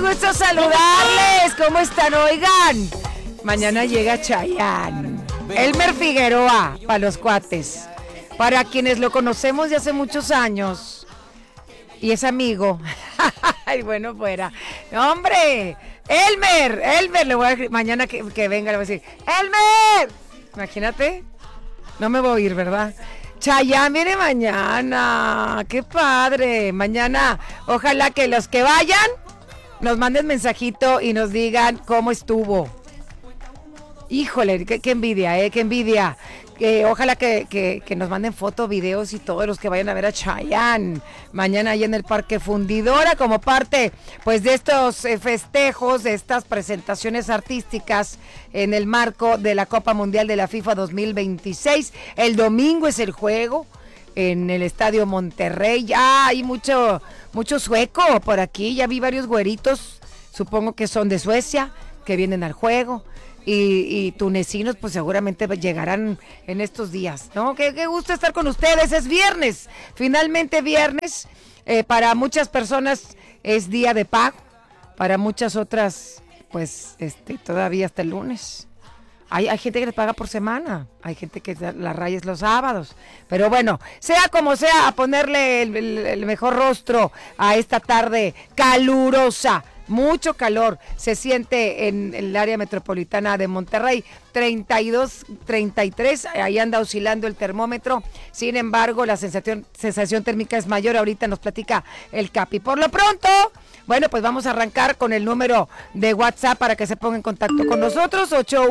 gusto saludarles. ¿Cómo están? Oigan, mañana llega Chayanne. Elmer Figueroa, para los cuates. Para quienes lo conocemos de hace muchos años. Y es amigo. Ay, bueno, fuera. No, hombre. Elmer, le voy a decir, mañana que venga, le voy a decir, ¡Elmer! Imagínate. No me voy a ir, ¿verdad? Chayanne viene mañana. ¡Qué padre! Mañana, ojalá que los que vayan nos manden mensajito y nos digan cómo estuvo. Híjole, qué envidia, qué envidia. Ojalá que nos manden fotos, videos y todos los que vayan a ver a Chayanne mañana ahí en el Parque Fundidora como parte pues de estos festejos, de estas presentaciones artísticas en el marco de la Copa Mundial de la FIFA 2026. El domingo es el juego en el Estadio Monterrey. Ya hay mucho sueco por aquí, ya vi varios güeritos, supongo que son de Suecia, que vienen al juego. Y tunecinos pues seguramente llegarán en estos días, ¿no? Qué gusto estar con ustedes, es viernes, finalmente viernes, para muchas personas es día de pago, para muchas otras pues todavía hasta el lunes. Hay gente que les paga por semana, hay gente que la raya es los sábados, pero bueno, sea como sea, a ponerle el mejor rostro a esta tarde calurosa. Mucho calor se siente en el área metropolitana de Monterrey, 32, 33, ahí anda oscilando el termómetro. Sin embargo, la sensación térmica es mayor, ahorita nos platica el Capi. Por lo pronto, bueno, pues vamos a arrancar con el número de WhatsApp para que se ponga en contacto con nosotros,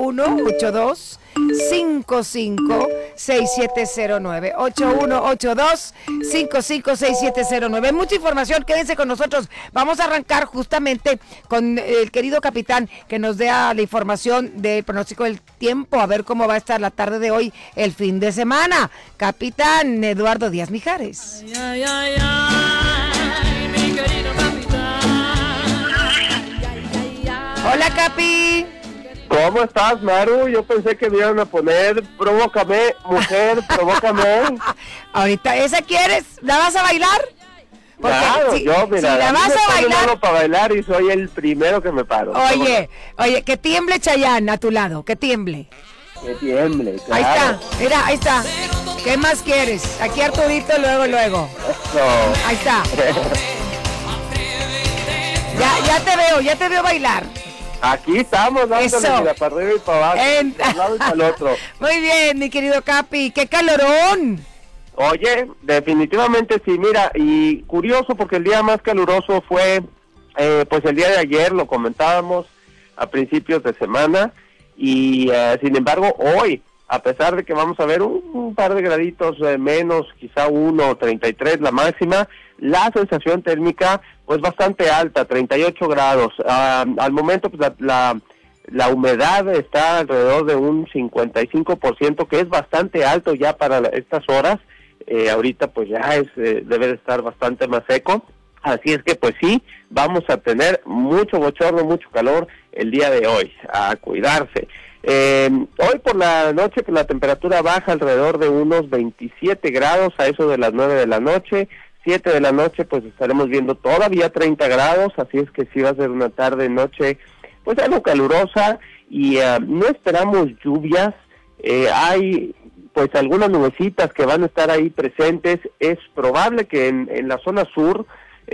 8182-556709, 8182-556709. Mucha información, quédense con nosotros. Vamos a arrancar justamente con el querido capitán que nos dé la información del pronóstico del tiempo, a ver cómo va a estar la tarde de hoy, el fin de semana. Capitán Eduardo Díaz Mijares. Ay, ay, ay, mi querido capitán. Hola, Capi. ¿Cómo estás, Maru? Yo pensé que me iban a poner Provócame, mujer, provócame. Ahorita, ¿esa quieres? ¿La vas a bailar? Porque claro, yo, mira, si la vas a bailar para bailar y soy el primero que me paro. Oye, que tiemble Chayanne a tu lado, que tiemble. Que tiemble, claro. Ahí está, mira, ahí está. ¿Qué más quieres? Aquí Arturito, luego. Eso. Ahí está. Ya te veo bailar. Aquí estamos dándole, mira, para arriba y para abajo, para un lado y para el otro. Muy bien, mi querido Capi, ¡qué calorón! Oye, definitivamente sí, mira, y curioso porque el día más caluroso fue, pues el día de ayer, lo comentábamos a principios de semana, y sin embargo hoy, a pesar de que vamos a ver un par de graditos menos, quizá 1.33 la máxima, la sensación térmica pues bastante alta, 38 grados, al momento pues la humedad está alrededor de un 55%, que es bastante alto ya para estas horas. Ahorita pues ya debe de estar bastante más seco, así es que pues sí, vamos a tener mucho bochorno, mucho calor el día de hoy, a cuidarse. Hoy por la noche pues la temperatura baja alrededor de unos 27 grados, a eso de las 9 de la noche, 7 de la noche pues estaremos viendo todavía 30 grados, así es que sí va a ser una tarde, noche pues algo calurosa, y no esperamos lluvias, hay pues algunas nubecitas que van a estar ahí presentes. Es probable que en la zona sur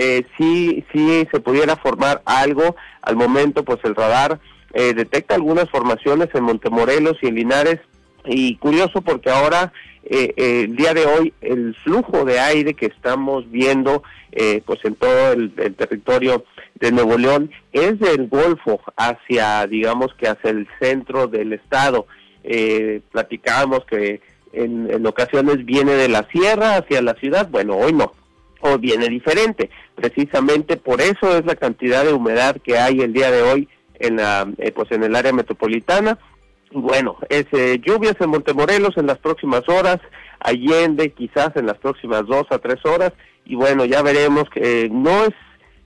sí se pudiera formar algo. Al momento pues el radar detecta algunas formaciones en Montemorelos y en Linares, y curioso porque ahora el día de hoy el flujo de aire que estamos viendo pues en todo el territorio de Nuevo León es del Golfo hacia, digamos que hacia el centro del estado. Platicábamos que en ocasiones viene de la sierra hacia la ciudad, bueno, hoy no, hoy viene diferente, precisamente por eso es la cantidad de humedad que hay el día de hoy en pues en el área metropolitana. Bueno, lluvias en Montemorelos en las próximas horas, Allende quizás en las próximas 2 a 3 horas, y bueno, ya veremos que no es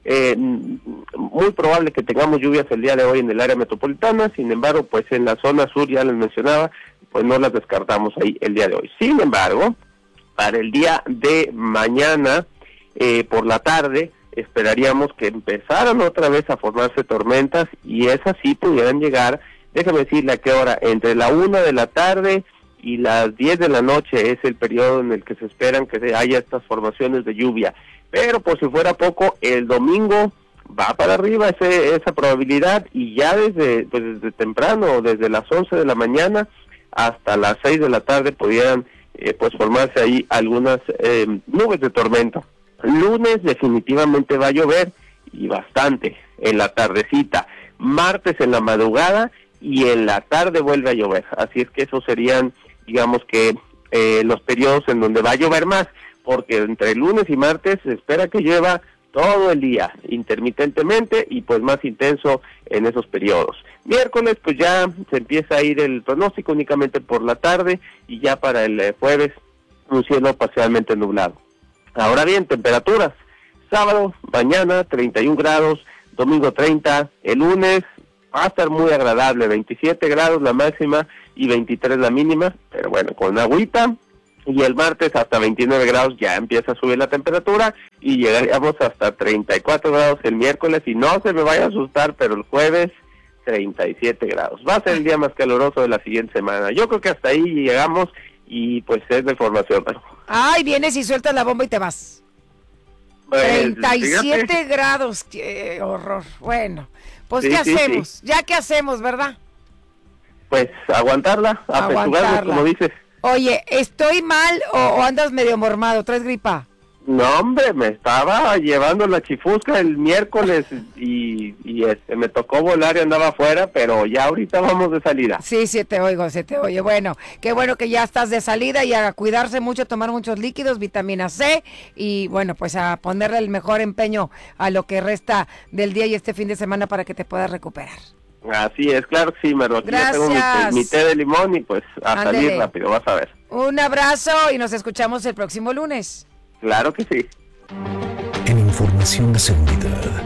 muy probable que tengamos lluvias el día de hoy en el área metropolitana. Sin embargo, pues en la zona sur, ya les mencionaba, pues no las descartamos ahí el día de hoy. Sin embargo, para el día de mañana por la tarde, esperaríamos que empezaran otra vez a formarse tormentas y esas sí pudieran llegar, déjame decirle a qué hora, entre la 1 de la tarde y las 10 de la noche es el periodo en el que se esperan que haya estas formaciones de lluvia. Pero por si fuera poco, el domingo va para arriba esa probabilidad y ya desde temprano, desde las 11 de la mañana hasta las 6 de la tarde pudieran pues formarse ahí algunas nubes de tormenta. Lunes definitivamente va a llover y bastante en la tardecita. Martes en la madrugada y en la tarde vuelve a llover. Así es que esos serían, digamos que los periodos en donde va a llover más, porque entre lunes y martes se espera que llueva todo el día, intermitentemente y pues más intenso en esos periodos. Miércoles pues ya se empieza a ir el pronóstico únicamente por la tarde y ya para el jueves un cielo parcialmente nublado. Ahora bien, temperaturas. Sábado, mañana 31 grados, domingo 30, el lunes va a estar muy agradable, 27 grados la máxima y 23 la mínima, pero bueno, con agüita. Y el martes hasta 29 grados ya empieza a subir la temperatura y llegaríamos hasta 34 grados el miércoles y no se me vaya a asustar, pero el jueves 37 grados. Va a ser el día más caluroso de la siguiente semana. Yo creo que hasta ahí llegamos y pues es de información. Ay, vienes y sueltas la bomba y te vas. Pues, 37 fíjate. grados, qué horror. Bueno, pues Sí, ¿qué sí, hacemos? sí. Ya qué hacemos, ¿verdad? Pues aguantarla, apechugarnos, Aguantarla. como dices. Oye, ¿estoy mal o andas medio mormado? ¿Traes gripa? No, hombre, me estaba llevando la chifusca el miércoles y me tocó volar y andaba afuera, pero ya ahorita vamos de salida. Sí, se te oye. Bueno, qué bueno que ya estás de salida y a cuidarse mucho, tomar muchos líquidos, vitamina C y bueno, pues a ponerle el mejor empeño a lo que resta del día y este fin de semana para que te puedas recuperar. Así es, claro que sí, Merlo. Aquí ya tengo Gracias. mi té de limón y pues a Ándele. salir rápido, vas a ver. Un abrazo y nos escuchamos el próximo lunes. Claro que sí. En información de seguridad.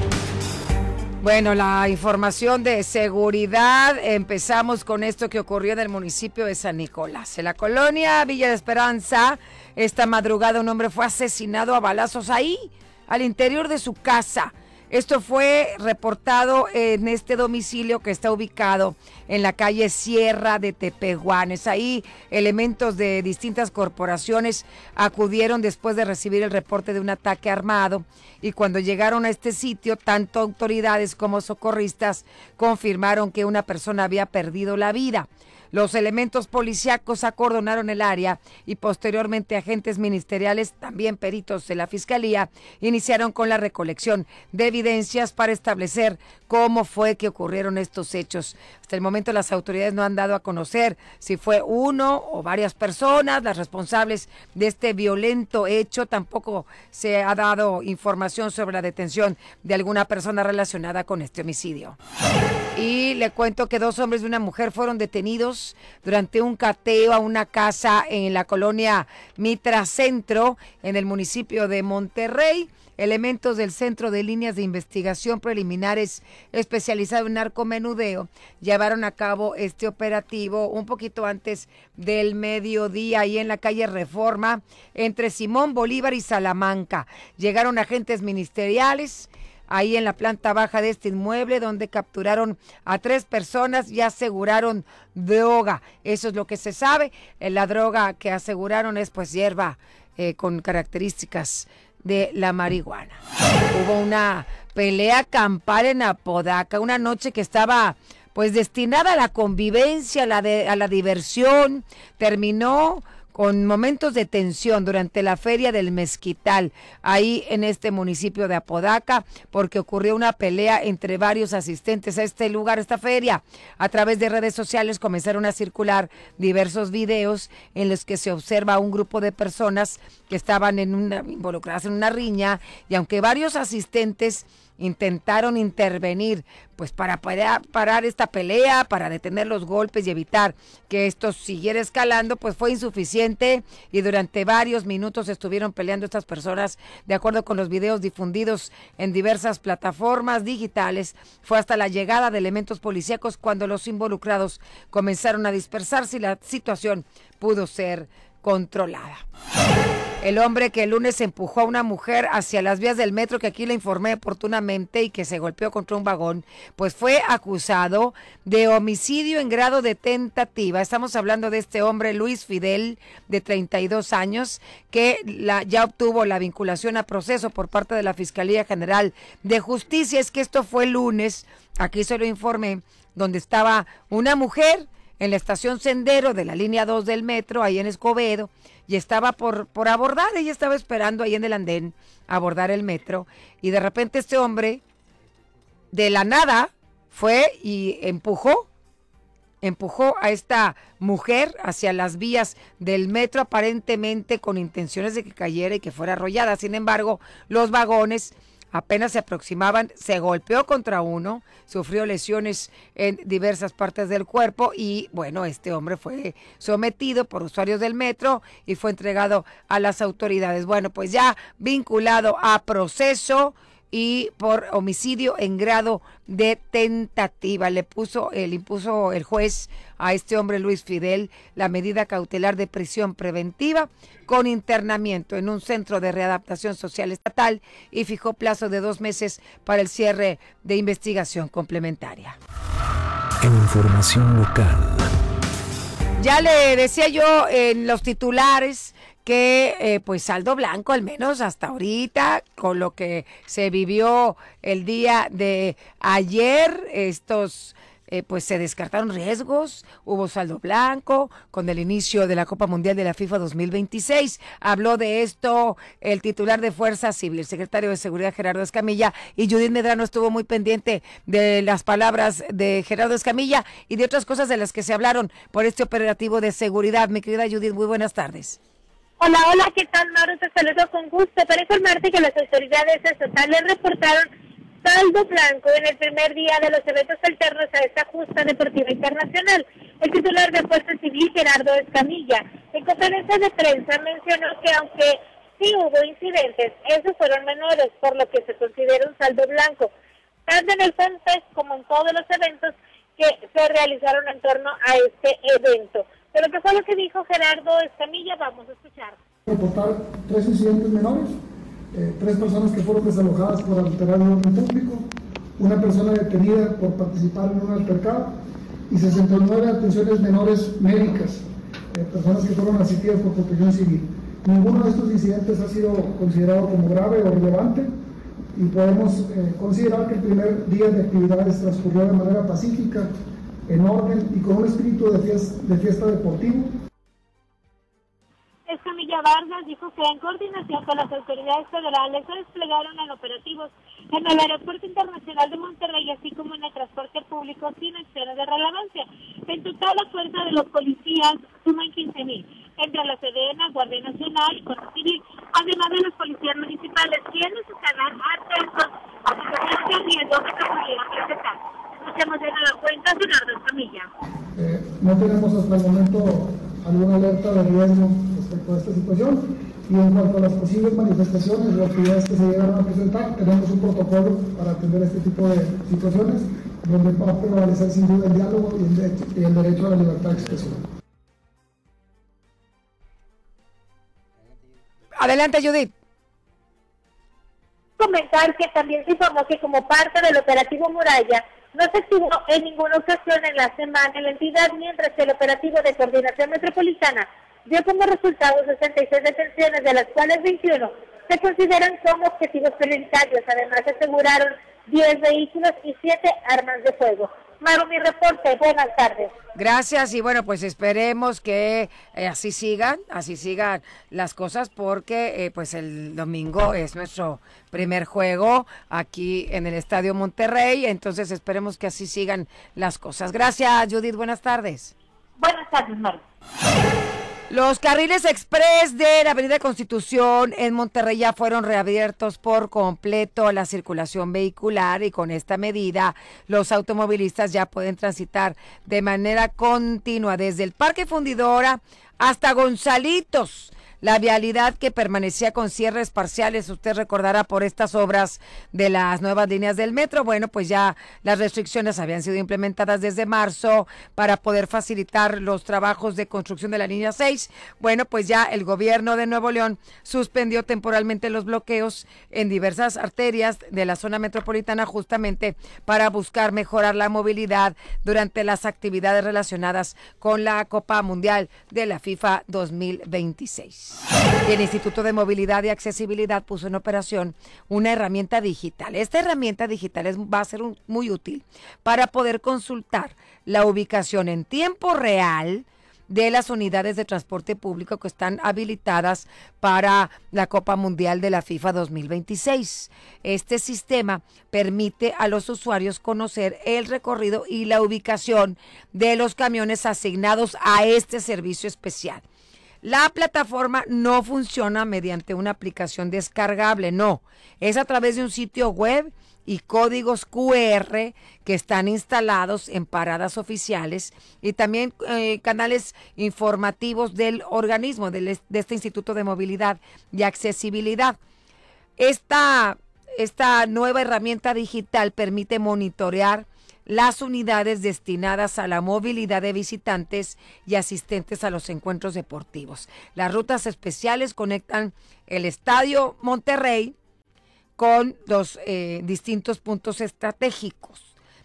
Bueno, la información de seguridad, empezamos con esto que ocurrió en el municipio de San Nicolás. En la colonia Villa de Esperanza, esta madrugada un hombre fue asesinado a balazos ahí, al interior de su casa. Esto fue reportado en este domicilio que está ubicado en la calle Sierra de Tepehuanes. Ahí elementos de distintas corporaciones acudieron después de recibir el reporte de un ataque armado y cuando llegaron a este sitio, tanto autoridades como socorristas confirmaron que una persona había perdido la vida. Los elementos policíacos acordonaron el área y posteriormente agentes ministeriales, también peritos de la Fiscalía, iniciaron con la recolección de evidencias para establecer cómo fue que ocurrieron estos hechos. Hasta el momento las autoridades no han dado a conocer si fue uno o varias personas las responsables de este violento hecho. Tampoco se ha dado información sobre la detención de alguna persona relacionada con este homicidio. Y le cuento que 2 hombres y una mujer fueron detenidos durante un cateo a una casa en la colonia Mitra Centro, en el municipio de Monterrey. Elementos del Centro de Líneas de Investigación Preliminares especializado en narcomenudeo llevaron a cabo este operativo un poquito antes del mediodía ahí en la calle Reforma, entre Simón Bolívar y Salamanca. Llegaron agentes ministeriales ahí en la planta baja de este inmueble, donde capturaron a 3 personas y aseguraron droga. Eso es lo que se sabe. La droga que aseguraron es pues hierba con características de la marihuana. Hubo una pelea campal en Apodaca, una noche que estaba pues destinada a la convivencia, a la diversión. Terminó con momentos de tensión durante la feria del Mezquital, ahí en este municipio de Apodaca, porque ocurrió una pelea entre varios asistentes a este lugar, esta feria. A través de redes sociales comenzaron a circular diversos videos en los que se observa a un grupo de personas que estaban involucradas en una riña, y aunque varios asistentes intentaron intervenir pues para parar esta pelea, para detener los golpes y evitar que esto siguiera escalando, pues fue insuficiente y durante varios minutos estuvieron peleando estas personas. De acuerdo con los videos difundidos en diversas plataformas digitales, fue hasta la llegada de elementos policíacos cuando los involucrados comenzaron a dispersarse y la situación pudo ser controlada. el hombre que el lunes empujó a una mujer hacia las vías del metro, que aquí le informé oportunamente, y que se golpeó contra un vagón, pues fue acusado de homicidio en grado de tentativa. Estamos hablando de este hombre, Luis Fidel, de 32 años, que ya obtuvo la vinculación a proceso por parte de la Fiscalía General de Justicia. Es que esto fue el lunes, aquí se lo informé, donde estaba una mujer en la estación Sendero de la línea 2 del metro, ahí en Escobedo, y estaba por abordar. Ella estaba esperando ahí en el andén abordar el metro, y de repente este hombre, de la nada, fue y empujó a esta mujer hacia las vías del metro, aparentemente con intenciones de que cayera y que fuera arrollada. Sin embargo, los vagones apenas se aproximaban, se golpeó contra uno, sufrió lesiones en diversas partes del cuerpo y bueno, este hombre fue sometido por usuarios del metro y fue entregado a las autoridades. Bueno, pues ya vinculado a proceso y por homicidio en grado de tentativa. Le impuso el juez a este hombre, Luis Fidel, la medida cautelar de prisión preventiva con internamiento en un centro de readaptación social estatal y fijó plazo de 2 meses para el cierre de investigación complementaria. En información local. Ya le decía yo en los titulares que pues saldo blanco, al menos hasta ahorita, con lo que se vivió el día de ayer. Pues se descartaron riesgos, hubo saldo blanco con el inicio de la Copa Mundial de la FIFA 2026. Habló de esto el titular de Fuerza Civil, el secretario de Seguridad Gerardo Escamilla, y Judith Medrano estuvo muy pendiente de las palabras de Gerardo Escamilla y de otras cosas de las que se hablaron por este operativo de seguridad. Mi querida Judith, muy buenas tardes. Hola, ¿qué tal, Maru? Te saludo con gusto para informarte que las autoridades estatales reportaron saldo blanco en el primer día de los eventos alternos a esta justa deportiva internacional. El titular de Fuerza Civil, Gerardo Escamilla, en conferencia de prensa mencionó que aunque sí hubo incidentes, esos fueron menores, por lo que se considera un saldo blanco, tanto en el FEMPES como en todos los eventos que se realizaron en torno a este evento. Pero ¿qué fue lo que dijo Gerardo Escamilla? Vamos a escuchar. Reportar 3 incidentes menores, 3 personas que fueron desalojadas por alterar el orden público, una persona detenida por participar en un altercado y 69 atenciones menores médicas, personas que fueron asistidas por protección civil. Ninguno de estos incidentes ha sido considerado como grave o relevante y podemos considerar que el primer día de actividades transcurrió de manera pacífica, en orden y con un espíritu de fiesta deportivo. Escamilla Vargas dijo que en coordinación con las autoridades federales se desplegaron en operativos en el Aeropuerto Internacional de Monterrey, así como en el transporte público sin acciones de relevancia. En total, la fuerza de los policías suman 15,000, entre la Sedena, Guardia Nacional y Fuerza Civil, además de los policías municipales, quienes estarán atentos a situaciones de riesgo que se pudieran presentar. Escuchemos de nueva cuenta a Gerardo Escamilla. No tenemos hasta el momento alguna alerta de riesgo respecto a esta situación y en cuanto a las posibles manifestaciones o actividades que se llegaron a presentar, tenemos un protocolo para atender este tipo de situaciones donde va a prevalecer sin duda el diálogo y el derecho a la libertad de expresión. Adelante, Judith. Comentar que también se informó que como parte del operativo Muralla no se activó en ninguna ocasión en la semana en la entidad, mientras que el operativo de coordinación metropolitana dio como resultado 66 detenciones, de las cuales 21 se consideran como objetivos prioritarios. Además, se aseguraron 10 vehículos y 7 armas de fuego. Maru, mi reporte. Buenas tardes. Gracias y bueno, pues esperemos que así sigan las cosas porque pues el domingo es nuestro primer juego aquí en el Estadio Monterrey, entonces esperemos que así sigan las cosas. Gracias, Judith, buenas tardes. Buenas tardes, Maru. Los carriles express de la Avenida Constitución en Monterrey ya fueron reabiertos por completo a la circulación vehicular y con esta medida los automovilistas ya pueden transitar de manera continua desde el Parque Fundidora hasta Gonzalitos. la vialidad que permanecía con cierres parciales, usted recordará, por estas obras de las nuevas líneas del metro. Bueno, pues ya las restricciones habían sido implementadas desde marzo para poder facilitar los trabajos de construcción de la línea 6. Bueno, pues ya el gobierno de Nuevo León suspendió temporalmente los bloqueos en diversas arterias de la zona metropolitana, justamente para buscar mejorar la movilidad durante las actividades relacionadas con la Copa Mundial de la FIFA 2026. El Instituto de Movilidad y Accesibilidad puso en operación una herramienta digital. Esta herramienta digital va a ser muy útil para poder consultar la ubicación en tiempo real de las unidades de transporte público que están habilitadas para la Copa Mundial de la FIFA 2026. Este sistema permite a los usuarios conocer el recorrido y la ubicación de los camiones asignados a este servicio especial. La plataforma no funciona mediante una aplicación descargable, no, es a través de un sitio web y códigos QR que están instalados en paradas oficiales y también canales informativos del organismo, de este Instituto de Movilidad y Accesibilidad. Esta nueva herramienta digital permite monitorear las unidades destinadas a la movilidad de visitantes y asistentes a los encuentros deportivos. Las rutas especiales conectan el Estadio Monterrey con los distintos puntos estratégicos.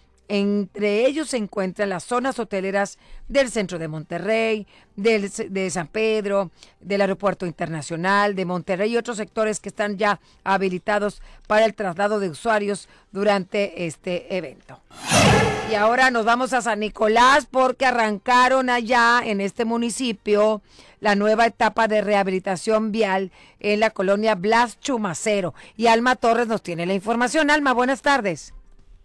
Entre ellos se encuentran las zonas hoteleras del centro de Monterrey, de San Pedro, del Aeropuerto Internacional de Monterrey y otros sectores que están ya habilitados para el traslado de usuarios durante este evento. Y ahora nos vamos a San Nicolás porque arrancaron allá en este municipio la nueva etapa de rehabilitación vial en la colonia Blas Chumacero. Y Alma Torres nos tiene la información. Alma, buenas tardes.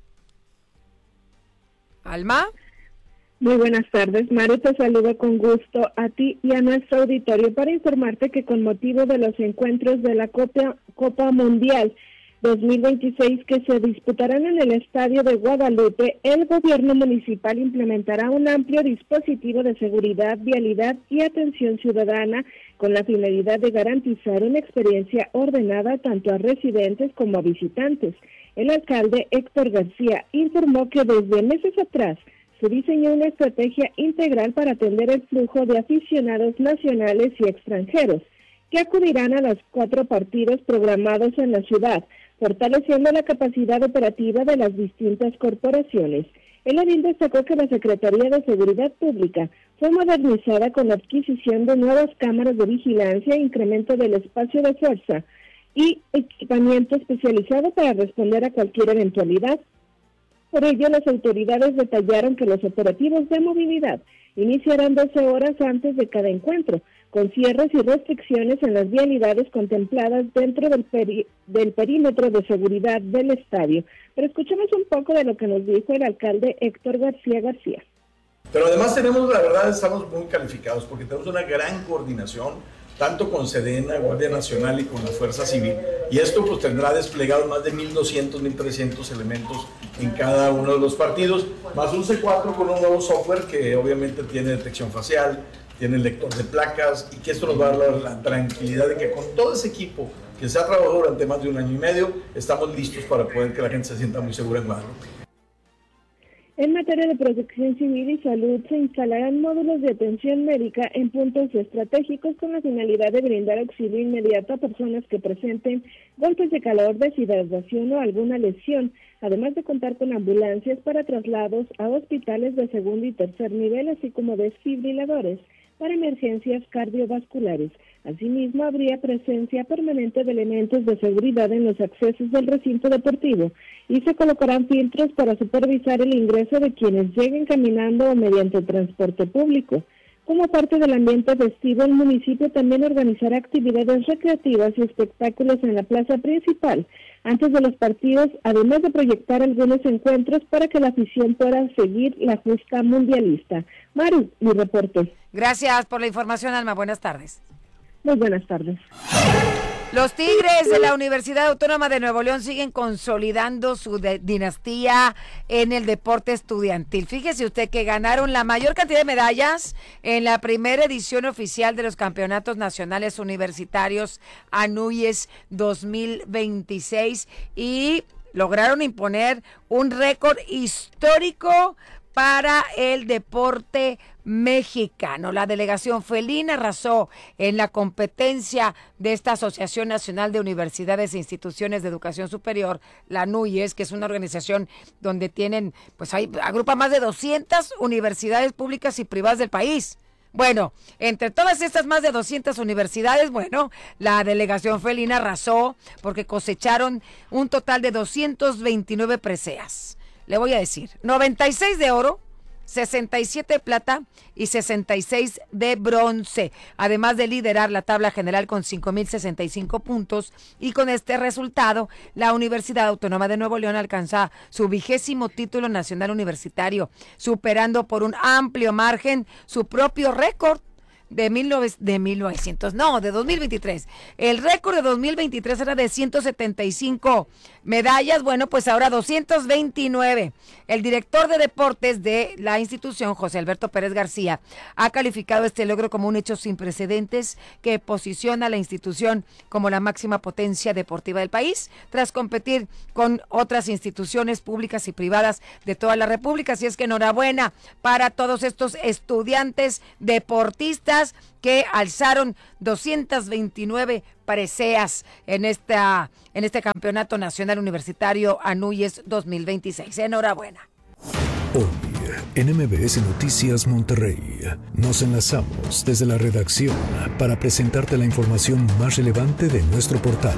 Alma. Muy buenas tardes, Maru, te saludo con gusto a ti y a nuestro auditorio para informarte que con motivo de los encuentros de la Copa Mundial 2026 que se disputarán en el Estadio de Guadalupe, el gobierno municipal implementará un amplio dispositivo de seguridad, vialidad y atención ciudadana con la finalidad de garantizar una experiencia ordenada tanto a residentes como a visitantes. El alcalde Héctor García informó que desde meses atrás se diseñó una estrategia integral para atender el flujo de aficionados nacionales y extranjeros que acudirán a los 4 partidos programados en la ciudad, fortaleciendo la capacidad operativa de las distintas corporaciones. El edil destacó que la Secretaría de Seguridad Pública fue modernizada con la adquisición de nuevas cámaras de vigilancia e incremento del espacio de fuerza y equipamiento especializado para responder a cualquier eventualidad. Por ello, las autoridades detallaron que los operativos de movilidad iniciarán 12 horas antes de cada encuentro, con cierres y restricciones en las vialidades contempladas dentro del perímetro de seguridad del estadio. Pero escuchemos un poco de lo que nos dijo el alcalde Héctor García. Pero además tenemos, la verdad, estamos muy calificados porque tenemos una gran coordinación tanto con Sedena, Guardia Nacional y con la Fuerza Civil. Y esto pues tendrá desplegados más de 1,200, 1,300 elementos en cada uno de los partidos, más un C4 con un nuevo software que obviamente tiene detección facial, tiene lector de placas y que esto nos va a dar la tranquilidad de que con todo ese equipo que se ha trabajado durante más de 1 año y medio, estamos listos para poder que la gente se sienta muy segura en Guadalupe. En materia de protección civil y salud, se instalarán módulos de atención médica en puntos estratégicos con la finalidad de brindar auxilio inmediato a personas que presenten golpes de calor, deshidratación o alguna lesión, además de contar con ambulancias para traslados a hospitales de segundo y tercer nivel, así como desfibriladores para emergencias cardiovasculares. Asimismo, habría presencia permanente de elementos de seguridad en los accesos del recinto deportivo y se colocarán filtros para supervisar el ingreso de quienes lleguen caminando o mediante transporte público. Como parte del ambiente festivo, el municipio también organizará actividades recreativas y espectáculos en la plaza principal antes de los partidos, además de proyectar algunos encuentros para que la afición pueda seguir la justa mundialista. Maru, mi reporte. Gracias por la información, Alma. Buenas tardes. Muy buenas tardes. Los Tigres de la Universidad Autónoma de Nuevo León siguen consolidando su dinastía en el deporte estudiantil. Fíjese usted que ganaron la mayor cantidad de medallas en la primera edición oficial de los Campeonatos Nacionales Universitarios ANUYES 2026 y lograron imponer un récord histórico para el deporte mexicano. La delegación felina arrasó en la competencia de esta Asociación Nacional de Universidades e Instituciones de Educación Superior, la ANUYES, que es una organización donde tienen, pues agrupa más de 200 universidades públicas y privadas del país. Bueno, entre todas estas más de 200 universidades, bueno, la delegación felina arrasó porque cosecharon un total de 229 preseas. Le voy a decir, 96 de oro, 67 de plata y 66 de bronce, además de liderar la tabla general con 5,065 puntos, y con este resultado, la Universidad Autónoma de Nuevo León alcanza su 20º título nacional universitario, superando por un amplio margen su propio récord de 2023. El récord de 2023 era de 175 medallas, bueno, pues ahora 229. El director de deportes de la institución, José Alberto Pérez García, ha calificado este logro como un hecho sin precedentes que posiciona a la institución como la máxima potencia deportiva del país, tras competir con otras instituciones públicas y privadas de toda la República. Así es que enhorabuena para todos estos estudiantes deportistas que alzaron 229 preseas en este Campeonato Nacional Universitario ANUYES 2026. Enhorabuena. Hoy, en MBS Noticias Monterrey, nos enlazamos desde la redacción para presentarte la información más relevante de nuestro portal.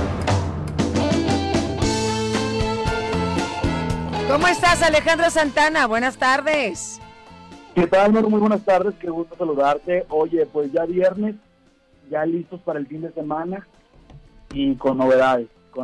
¿Cómo estás, Alejandro Santana? Buenas tardes. ¿Qué tal, Noro? Muy buenas tardes, qué gusto saludarte. Oye, pues ya viernes, ya listos para el fin de semana y con novedades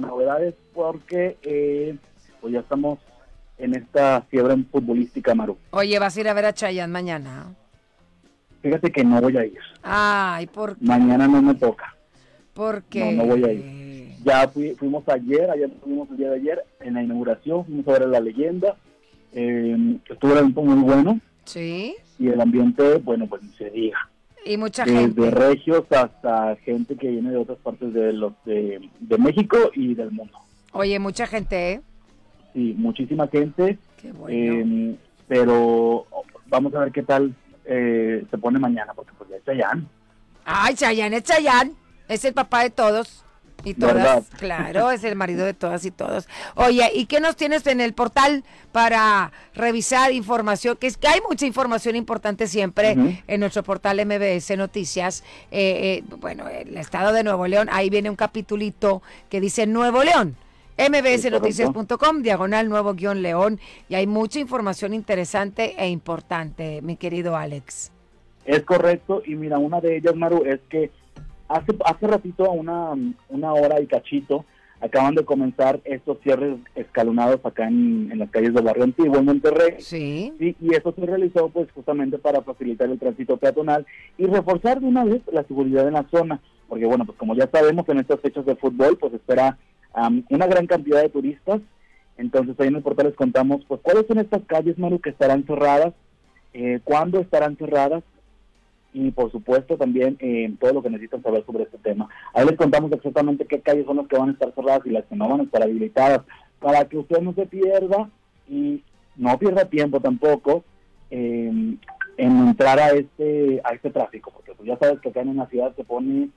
porque pues ya estamos en esta fiebre futbolística, Maru. Oye, ¿vas a ir a ver a Chayanne mañana? Fíjate que no voy a ir. Ay, ¿por qué? Mañana no me toca. ¿Por qué? No voy a ir. Ya fuimos ayer estuvimos el día de ayer en la inauguración, fuimos a ver a La Leyenda, estuvo el evento muy bueno. Sí. Y el ambiente, bueno, pues ni se diga. Y mucha gente. Desde regios hasta gente que viene de otras partes de México y del mundo. Oye, mucha gente, ¿eh? Sí, muchísima gente. Qué bueno. Pero vamos a ver qué tal se pone mañana, porque pues ya es Chayanne. Ay, Chayanne es Chayanne. Es el papá de todos. Y todas, ¿verdad? Claro, es el marido de todas y todos. Oye, ¿y qué nos tienes en el portal para revisar información? Que es que hay mucha información importante siempre en nuestro portal MBS Noticias. Bueno, el estado de Nuevo León, ahí viene un capitulito que dice Nuevo León. mbsnoticias.com, /Nuevo-León, y hay mucha información interesante e importante, mi querido Alex. Es correcto, y mira, una de ellas, Maru, es que hace ratito, una hora y cachito, acaban de comenzar estos cierres escalonados acá en las calles del Barrio Antiguo, en Monterrey. Sí. Sí, y eso se realizó pues justamente para facilitar el tránsito peatonal y reforzar de una vez la seguridad en la zona, porque bueno, pues como ya sabemos, en estas fechas de fútbol pues espera una gran cantidad de turistas. Entonces ahí en el portal les contamos pues cuáles son estas calles, Maru, que estarán cerradas, cuándo estarán cerradas, y por supuesto también todo lo que necesitan saber sobre este tema. Ahí les contamos exactamente qué calles son las que van a estar cerradas y las que no van a estar habilitadas, para que usted no se pierda y no pierda tiempo tampoco en entrar a este tráfico, porque pues ya sabes que acá en una ciudad se pone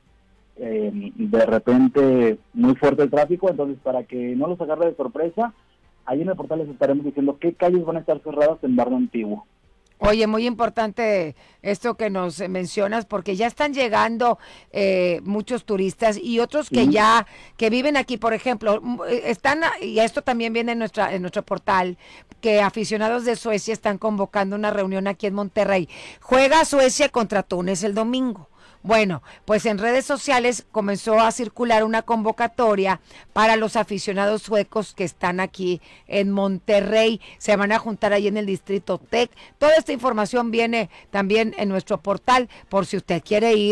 de repente muy fuerte el tráfico. Entonces, para que no los agarre de sorpresa, ahí en el portal les estaremos diciendo qué calles van a estar cerradas en Barrio Antiguo. Oye, muy importante esto que nos mencionas, porque ya están llegando muchos turistas y otros que que viven aquí, por ejemplo, están, y esto también viene en nuestro portal, que aficionados de Suecia están convocando una reunión aquí en Monterrey. Juega Suecia contra Túnez el domingo. Bueno, pues en redes sociales comenzó a circular una convocatoria para los aficionados suecos que están aquí en Monterrey. Se van a juntar ahí en el Distrito Tech. Toda esta información viene también en nuestro portal, por si usted quiere ir,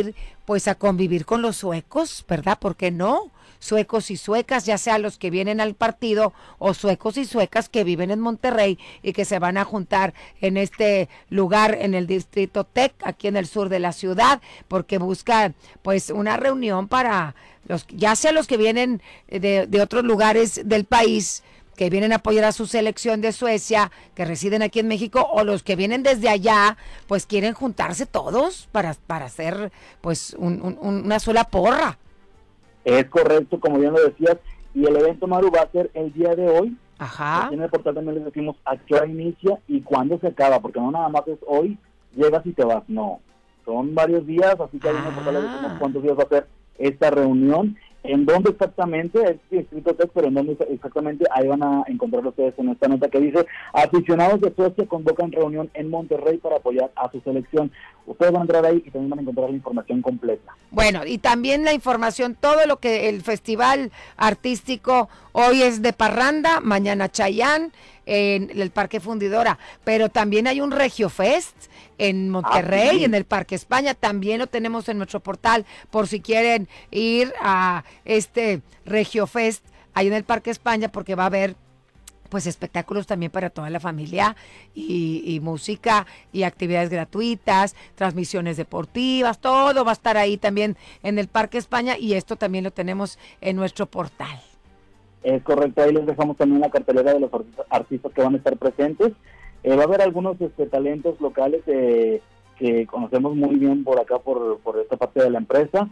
pues a convivir con los suecos, ¿verdad? ¿Por qué no? Suecos y suecas, ya sea los que vienen al partido o suecos y suecas que viven en Monterrey y que se van a juntar en este lugar, en el distrito Tec, aquí en el sur de la ciudad, porque buscan pues una reunión para ya sea los que vienen de otros lugares del país, que vienen a apoyar a su selección de Suecia, que residen aquí en México, o los que vienen desde allá, pues quieren juntarse todos para hacer pues una sola porra. Es correcto, como bien lo decías, y el evento, Maru, va a ser el día de hoy. Ajá. Aquí en el portal también les decimos a qué hora inicia y cuándo se acaba, porque no nada más es hoy, llegas y te vas, no. Son varios días, así que ahí en el portal les decimos cuántos días va a ser esta reunión. ¿En dónde exactamente? Es Distrito Tec, pero en dónde exactamente, ahí van a encontrar ustedes en esta nota que dice: aficionados de Suecia convocan reunión en Monterrey para apoyar a su selección. Ustedes van a entrar ahí y también van a encontrar la información completa. Bueno, y también la información, todo lo que el festival artístico, hoy es de parranda, mañana Chayanne, en el Parque Fundidora, pero también hay un Regio Fest en Monterrey, en el Parque España, también lo tenemos en nuestro portal, por si quieren ir a este Regio Fest, ahí en el Parque España, porque va a haber pues espectáculos también para toda la familia y música y actividades gratuitas, transmisiones deportivas, todo va a estar ahí también en el Parque España, y esto también lo tenemos en nuestro portal. Es correcto, ahí les dejamos también la cartelera de los artistas que van a estar presentes. Va a haber algunos talentos locales que conocemos muy bien por acá, por esta parte de la empresa,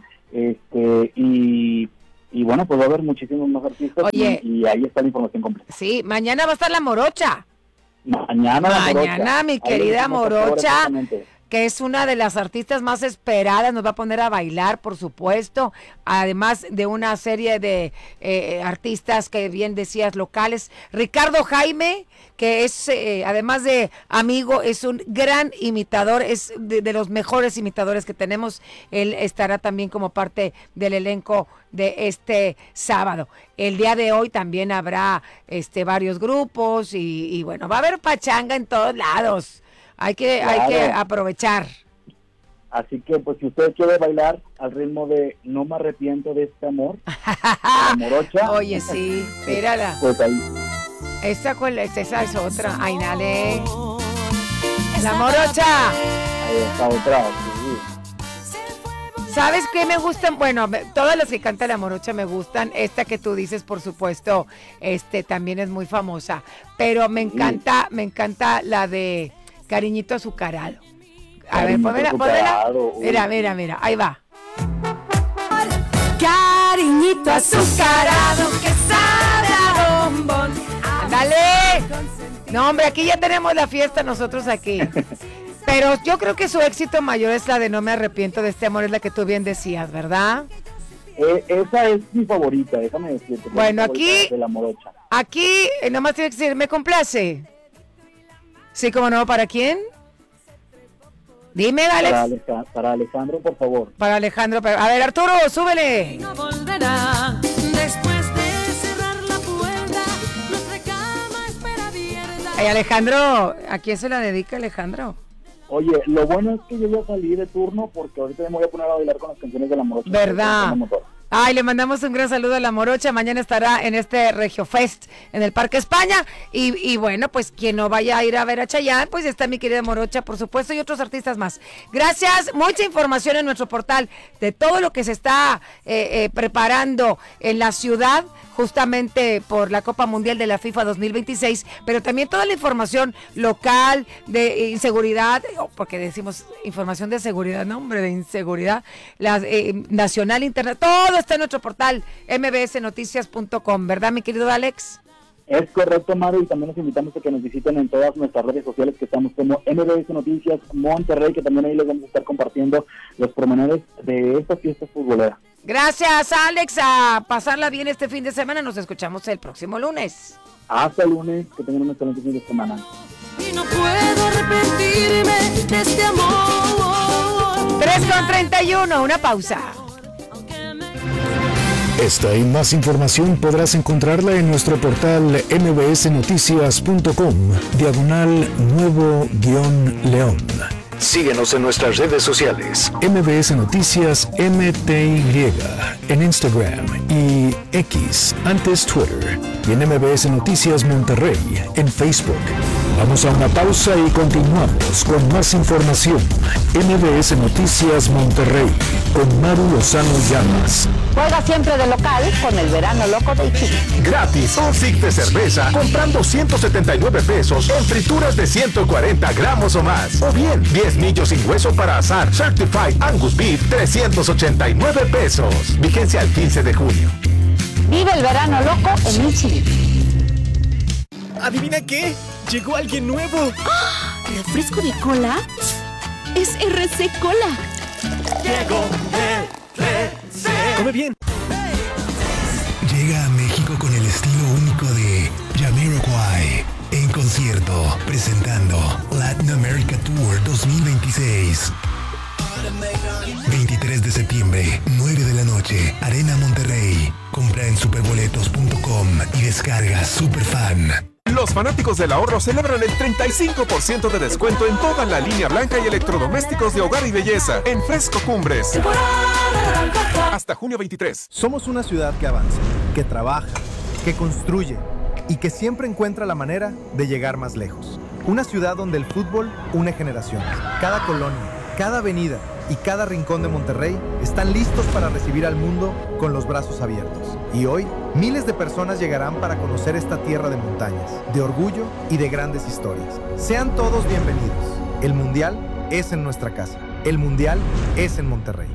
y bueno, pues va a haber muchísimos más artistas. Oye, y ahí está la información completa. Sí, mañana va a estar la Morocha. Mañana, mi querida Morocha, que es una de las artistas más esperadas, nos va a poner a bailar, por supuesto, además de una serie de artistas que bien decías locales. Ricardo Jaime, que es, además de amigo, es un gran imitador, es de los mejores imitadores que tenemos. Él estará también como parte del elenco de este sábado. El día de hoy también habrá varios grupos y bueno, va a haber pachanga en todos lados. Hay que aprovechar. Así que, pues, si usted quiere bailar al ritmo de No me arrepiento de este amor, la Morocha. Oye, sí, mírala. Pues ahí. Esa es otra. Ay, dale. La Morocha. Ahí está otra. Sí. ¿Sabes qué me gustan? Bueno, todas las que canta la Morocha me gustan. Esta que tú dices, por supuesto, también es muy famosa. Pero me encanta la de Cariñito Azucarado. A ver, ponela. Mira, ahí va. Cariñito azucarado que sabe a bombón. ¡Ándale! No, hombre, aquí ya tenemos la fiesta nosotros aquí. Pero yo creo que su éxito mayor es la de No me arrepiento de este amor, es la que tú bien decías, ¿verdad? Esa es mi favorita, déjame decirte. Bueno, aquí, de la Morocha. Aquí, nomás tienes que decir, ¿me complace? Sí, ¿cómo no? ¿Para quién? Dime, Alex. Para Alejandro, por favor. Para Alejandro. A ver, Arturo, súbele. No volverá después de cerrar la puerta. Nuestra cama espera abierta. Ay, Alejandro, ¿a quién se la dedica Alejandro? Oye, lo bueno es que yo ya salí de turno porque ahorita me voy a poner a bailar con las canciones de la Morocha. ¿Verdad? Ay, le mandamos un gran saludo a la Morocha. Mañana estará en este Regio Fest en el Parque España. Y bueno, pues quien no vaya a ir a ver a Chayanne, pues está mi querida Morocha, por supuesto, y otros artistas más. Gracias, mucha información en nuestro portal de todo lo que se está preparando en la ciudad, justamente por la Copa Mundial de la FIFA 2026, pero también toda la información local de inseguridad, porque decimos información de seguridad, no hombre, de inseguridad, nacional, internet, todo está en nuestro portal mbsnoticias.com, ¿verdad, mi querido Alex? Es correcto, Maru, y también los invitamos a que nos visiten en todas nuestras redes sociales, que estamos como MBS Noticias Monterrey, que también ahí les vamos a estar compartiendo los pormenores de estas fiestas futboleras. Gracias, Alex, a pasarla bien este fin de semana. Nos escuchamos el próximo lunes. Hasta el lunes, que tengan un excelente fin de semana. Y no puedo arrepentirme de este amor. 3:31, una pausa. Esta y más información podrás encontrarla en nuestro portal mbsnoticias.com/nuevo-león. Síguenos en nuestras redes sociales. MBS Noticias MTY en Instagram y X, antes Twitter. Y en MBS Noticias Monterrey en Facebook. Vamos a una pausa y continuamos con más información. MBS Noticias Monterrey con Maru Lozano Llamas. Juega siempre de local con el verano loco de Chile. Gratis, un six de cerveza comprando 179 pesos en frituras de 140 gramos o más. O bien, 10 millos sin hueso para asar Certified Angus Beef, 389 pesos. Vigencia al 15 de junio. Vive el verano loco en Chile. ¿Adivina qué? Llegó alguien nuevo. ¡Oh! ¿Refresco de cola? Es RC Cola. Llegó RC. Come bien. Llega a México con el estilo único de Jamiroquai en concierto, presentando Latin America Tour 2026. 23 de septiembre, 9 de la noche, Arena Monterrey. Compra en superboletos.com y descarga Superfan. Los fanáticos del ahorro celebran el 35% de descuento en toda la línea blanca y electrodomésticos de hogar y belleza en Fresco Cumbres. Hasta junio 23. Somos una ciudad que avanza, que trabaja, que construye y que siempre encuentra la manera de llegar más lejos. Una ciudad donde el fútbol une generaciones. Cada colonia, cada avenida y cada rincón de Monterrey están listos para recibir al mundo con los brazos abiertos. Y hoy, miles de personas llegarán para conocer esta tierra de montañas, de orgullo y de grandes historias. Sean todos bienvenidos. El Mundial es en nuestra casa. El Mundial es en Monterrey.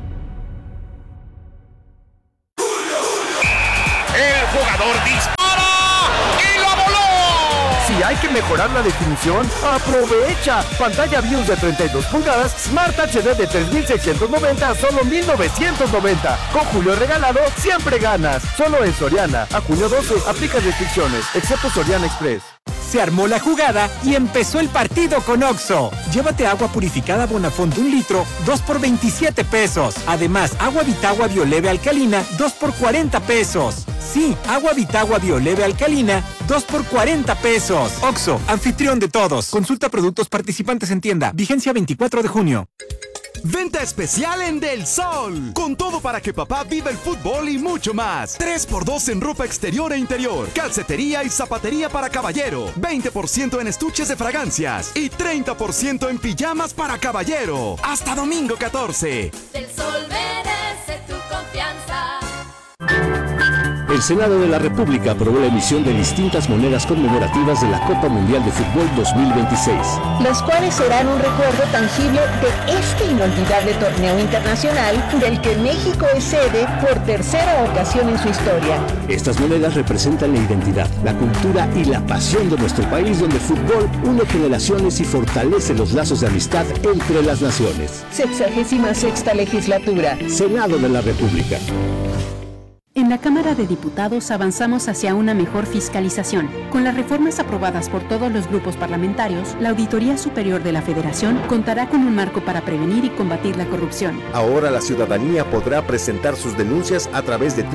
El jugador dispara y lo voló. Si hay que mejorar la definición, aprovecha. Pantalla BIOS de 32 pulgadas, Smart HD de 3690 a solo 1990. Con Julio regalado, siempre ganas. Solo en Soriana. A junio 12, aplica restricciones, excepto Soriana Express. Se armó la jugada y empezó el partido con Oxxo. Llévate agua purificada Bonafont 1 litro, 2 por 27 pesos. Además, agua Vitagua Bioleve Alcalina, 2 por 40 pesos. Sí, agua Vitagua Bioleve Alcalina, 2 por 40 pesos. Oxxo, anfitrión de todos. Consulta productos participantes en tienda. Vigencia 24 de junio. Venta especial en Del Sol. Con todo para que papá viva el fútbol y mucho más. 3x2 en ropa exterior e interior. Calcetería y zapatería para caballero. 20% en estuches de fragancias. Y 30% en pijamas para caballero. Hasta domingo 14. Del Sol merece tu confianza. El Senado de la República aprobó la emisión de distintas monedas conmemorativas de la Copa Mundial de Fútbol 2026. Las cuales serán un recuerdo tangible de este inolvidable torneo internacional del que México es sede por tercera ocasión en su historia. Estas monedas representan la identidad, la cultura y la pasión de nuestro país, donde el fútbol une generaciones y fortalece los lazos de amistad entre las naciones. 66ª legislatura. Senado de la República. En la Cámara de Diputados avanzamos hacia una mejor fiscalización. Con las reformas aprobadas por todos los grupos parlamentarios, la Auditoría Superior de la Federación contará con un marco para prevenir y combatir la corrupción. Ahora la ciudadanía podrá presentar sus denuncias a través de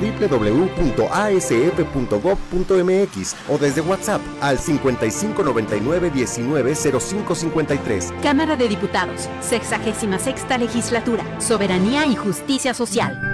www.asf.gov.mx o desde WhatsApp al 5599190553. Cámara de Diputados, 66ª Legislatura, Soberanía y Justicia Social.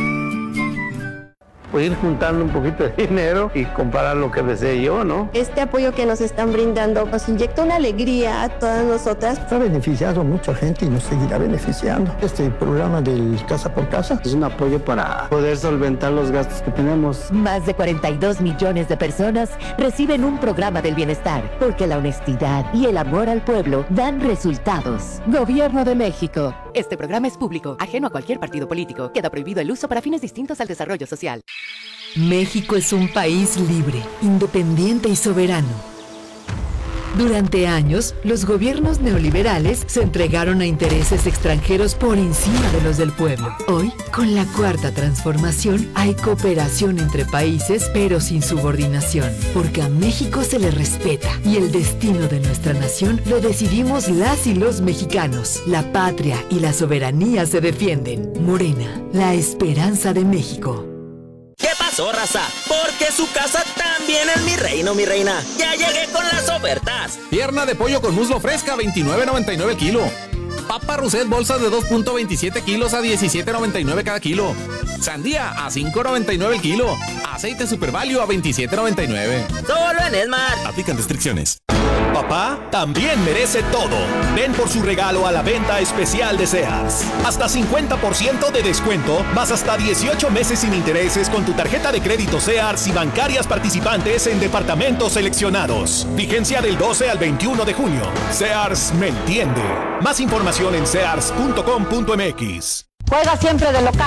Pues ir juntando un poquito de dinero y comparar lo que desee yo, ¿no? Este apoyo que nos están brindando nos inyecta una alegría a todas nosotras. Está beneficiando a mucha gente y nos seguirá beneficiando. Este programa del Casa por Casa es un apoyo para poder solventar los gastos que tenemos. Más de 42 millones de personas reciben un programa del bienestar, porque la honestidad y el amor al pueblo dan resultados. Gobierno de México. Este programa es público, ajeno a cualquier partido político. Queda prohibido el uso para fines distintos al desarrollo social. México es un país libre, independiente y soberano. Durante años, los gobiernos neoliberales se entregaron a intereses extranjeros por encima de los del pueblo. Hoy, con la Cuarta Transformación, hay cooperación entre países, pero sin subordinación, porque a México se le respeta y el destino de nuestra nación lo decidimos las y los mexicanos. La patria y la soberanía se defienden. Morena, la esperanza de México. ¿Qué pasó, raza? Porque su casa también es mi reino, mi reina. Ya llegué con las ofertas. Pierna de pollo con muslo fresca, $29.99 el kilo. Papa Roset bolsas de 2.27 kilos a $17.99 cada kilo. Sandía a $5.99 el kilo. Aceite Super Value a $27.99. Solo en Esmart. Aplican restricciones. Papá también merece todo. Ven por su regalo a la venta especial de Sears. Hasta 50% de descuento, más hasta 18 meses sin intereses con tu tarjeta de crédito Sears y bancarias participantes en departamentos seleccionados. Vigencia del 12 al 21 de junio. Sears me entiende. Más información en sears.com.mx. Juega siempre de local